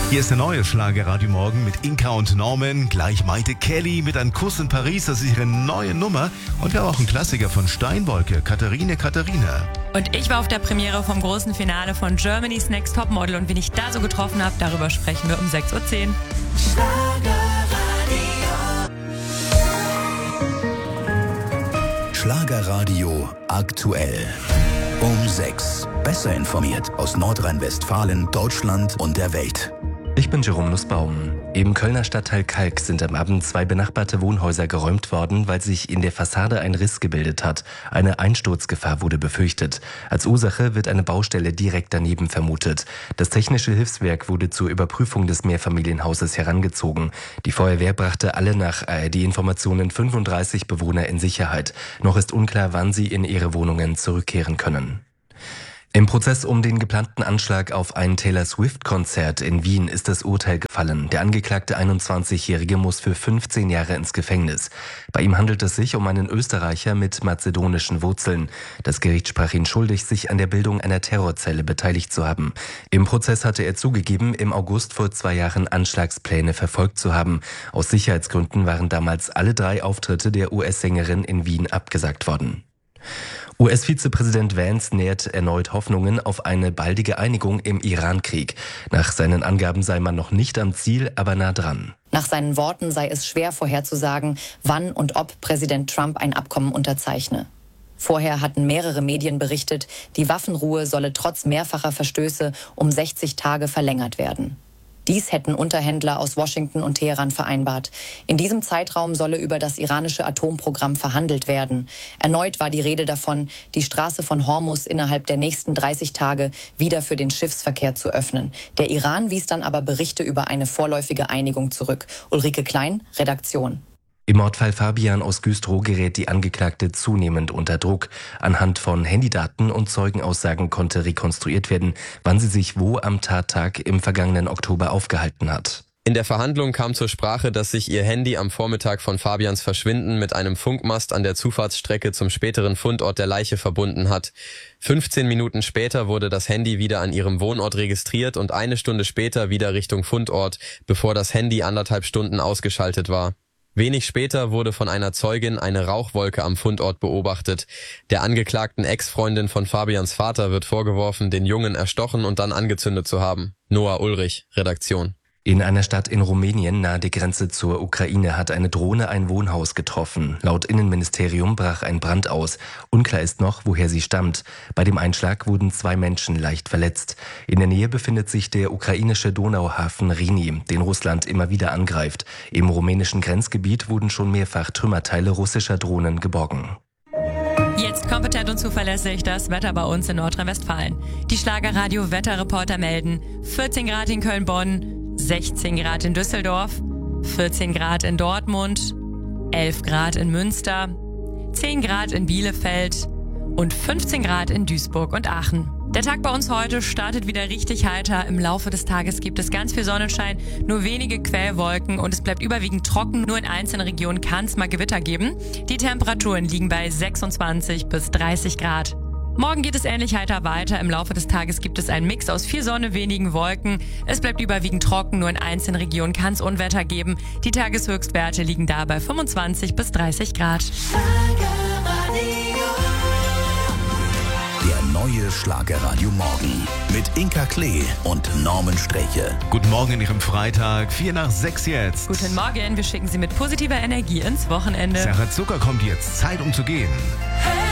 Hier ist der neue Schlagerradio Morgen mit Inka und Norman. Gleich Maite Kelly mit einem Kuss in Paris. Das ist ihre neue Nummer. Und wir haben auch einen Klassiker von Steinwolke, Katharina. Und ich war auf der Premiere vom großen Finale von Germany's Next Topmodel. Und wen ich da so getroffen habe, darüber sprechen wir um 6.10 Uhr. Schlagerradio aktuell. Um 6. Besser informiert aus Nordrhein-Westfalen, Deutschland und der Welt. Ich bin Jerome Nussbaum. Im Kölner Stadtteil Kalk sind am Abend 2 benachbarte Wohnhäuser geräumt worden, weil sich in der Fassade ein Riss gebildet hat. Eine Einsturzgefahr wurde befürchtet. Als Ursache wird eine Baustelle direkt daneben vermutet. Das technische Hilfswerk wurde zur Überprüfung des Mehrfamilienhauses herangezogen. Die Feuerwehr brachte alle nach ARD-Informationen 35 Bewohner in Sicherheit. Noch ist unklar, wann sie in ihre Wohnungen zurückkehren können. Im Prozess um den geplanten Anschlag auf ein Taylor-Swift-Konzert in Wien ist das Urteil gefallen. Der angeklagte 21-Jährige muss für 15 Jahre ins Gefängnis. Bei ihm handelt es sich um einen Österreicher mit mazedonischen Wurzeln. Das Gericht sprach ihn schuldig, sich an der Bildung einer Terrorzelle beteiligt zu haben. Im Prozess hatte er zugegeben, im August vor 2 Jahren Anschlagspläne verfolgt zu haben. Aus Sicherheitsgründen waren damals alle 3 Auftritte der US-Sängerin in Wien abgesagt worden. US-Vizepräsident Vance nährt erneut Hoffnungen auf eine baldige Einigung im Iran-Krieg. Nach seinen Angaben sei man noch nicht am Ziel, aber nah dran. Nach seinen Worten sei es schwer vorherzusagen, wann und ob Präsident Trump ein Abkommen unterzeichne. Vorher hatten mehrere Medien berichtet, die Waffenruhe solle trotz mehrfacher Verstöße um 60 Tage verlängert werden. Dies hätten Unterhändler aus Washington und Teheran vereinbart. In diesem Zeitraum solle über das iranische Atomprogramm verhandelt werden. Erneut war die Rede davon, die Straße von Hormuz innerhalb der nächsten 30 Tage wieder für den Schiffsverkehr zu öffnen. Der Iran wies dann aber Berichte über eine vorläufige Einigung zurück. Ulrike Klein, Redaktion. Im Mordfall Fabian aus Güstrow gerät die Angeklagte zunehmend unter Druck. Anhand von Handydaten und Zeugenaussagen konnte rekonstruiert werden, wann sie sich wo am Tattag im vergangenen Oktober aufgehalten hat. In der Verhandlung kam zur Sprache, dass sich ihr Handy am Vormittag von Fabians Verschwinden mit einem Funkmast an der Zufahrtsstrecke zum späteren Fundort der Leiche verbunden hat. 15 Minuten später wurde das Handy wieder an ihrem Wohnort registriert und 1 Stunde später wieder Richtung Fundort, bevor das Handy 1,5 Stunden ausgeschaltet war. Wenig später wurde von einer Zeugin eine Rauchwolke am Fundort beobachtet. Der angeklagten Ex-Freundin von Fabians Vater wird vorgeworfen, den Jungen erstochen und dann angezündet zu haben. Noah Ulrich, Redaktion. In einer Stadt in Rumänien nahe der Grenze zur Ukraine hat eine Drohne ein Wohnhaus getroffen. Laut Innenministerium brach ein Brand aus. Unklar ist noch, woher sie stammt. Bei dem Einschlag wurden 2 Menschen leicht verletzt. In der Nähe befindet sich der ukrainische Donauhafen Reni, den Russland immer wieder angreift. Im rumänischen Grenzgebiet wurden schon mehrfach Trümmerteile russischer Drohnen geborgen. Jetzt kompetent und zuverlässig das Wetter bei uns in Nordrhein-Westfalen. Die Schlagerradio-Wetterreporter melden 14 Grad in Köln-Bonn, 16 Grad in Düsseldorf, 14 Grad in Dortmund, 11 Grad in Münster, 10 Grad in Bielefeld und 15 Grad in Duisburg und Aachen. Der Tag bei uns heute startet wieder richtig heiter. Im Laufe des Tages gibt es ganz viel Sonnenschein, nur wenige Quellwolken und es bleibt überwiegend trocken. Nur in einzelnen Regionen kann es mal Gewitter geben. Die Temperaturen liegen bei 26 bis 30 Grad. Morgen geht es ähnlich heiter weiter. Im Laufe des Tages gibt es einen Mix aus viel Sonne, wenigen Wolken. Es bleibt überwiegend trocken, nur in einzelnen Regionen kann es Unwetter geben. Die Tageshöchstwerte liegen da bei 25 bis 30 Grad. Der neue Schlagerradio Morgen mit Inka Klee und Norman Sträche. Guten Morgen in Ihrem Freitag, 5:05 jetzt. Guten Morgen, wir schicken Sie mit positiver Energie ins Wochenende. Sarah Zucker kommt jetzt, Zeit um zu gehen. Hey!